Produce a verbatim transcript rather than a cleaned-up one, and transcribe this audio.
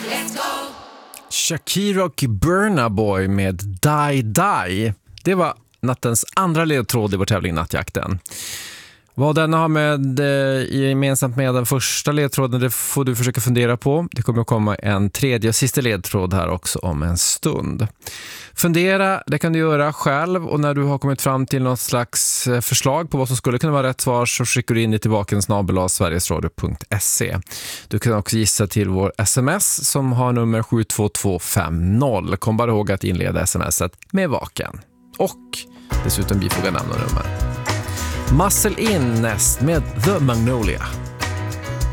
Shakira och Burna Boy med Die Die. Det var nattens andra ledtråd i vår tävling Nattjakten. Vad den har med eh, gemensamt med den första ledtråden, det får du försöka fundera på. Det kommer att komma en tredje och sista ledtråd här också om en stund. Fundera, det kan du göra själv, och när du har kommit fram till något slags förslag på vad som skulle kunna vara rätt svar så skickar du in det tillbaka en snabel-a sverigesradio punkt se. Du kan också gissa till vår sms som har nummer sju två två fem noll. Kom bara ihåg att inleda smset med vaken. Och dessutom bifoga namn och nummer. Muscle In näst med The Magnolia.